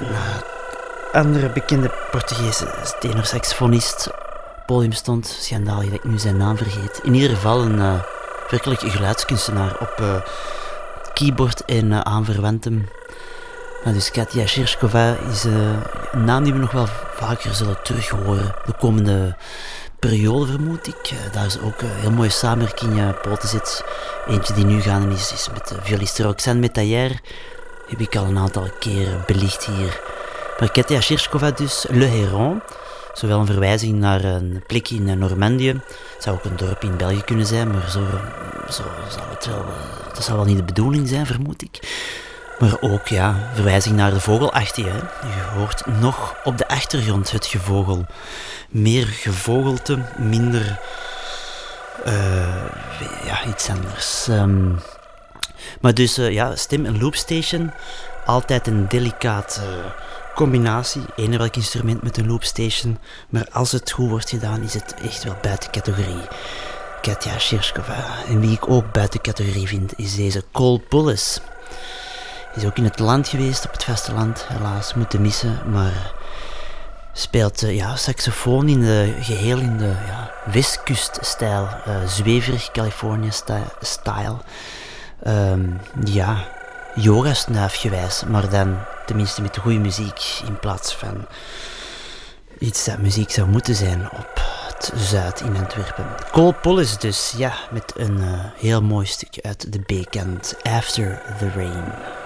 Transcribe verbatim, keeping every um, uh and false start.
een andere bekende Portugese tenorsaxofonist op podium stond. Schandalig dat ik nu zijn naam vergeet. In ieder geval een uh, werkelijk geluidskunstenaar op uh, keyboard en uh, aanverwantem. Maar dus Katja Shirskova is uh, een naam die we nog wel vaker zullen terug horen de komende periode, vermoed ik. Uh, daar is ook een heel mooie samenwerking uh, poten zit. Eentje die nu gaande is, is met de violist Roxane Métayer. Heb ik al een aantal keren belicht hier. Maar Katja Shirskova dus, Le Héron. Zowel een verwijzing naar een plek in Normandië. Het zou ook een dorp in België kunnen zijn, maar zo, zo zal het wel, dat zal wel niet de bedoeling zijn, vermoed ik. Maar ook, ja, verwijzing naar de vogelachtige. Hè. Je hoort nog op de achtergrond het gevogel. Meer gevogelte, minder uh, ja, iets anders. Um, maar dus, uh, ja, stem- en loopstation. Altijd een delicate uh, combinatie. Eender welk instrument met een loopstation. Maar als het goed wordt gedaan, is het echt wel buiten categorie. Katja Shirskova. En wie ik ook buiten categorie vind, is deze Cole Pullis. Is ook in het land geweest, op het vasteland, helaas moeten missen, maar speelt uh, ja, saxofoon in de, geheel in de ja, westkuststijl, uh, zweverig California-style. Um, ja, yoga-snuifgewijs, maar dan tenminste met goede muziek in plaats van iets dat muziek zou moeten zijn op het Zuid in Antwerpen. Cole Pullis dus, ja, met een uh, heel mooi stuk uit de B-kant, After the Rain.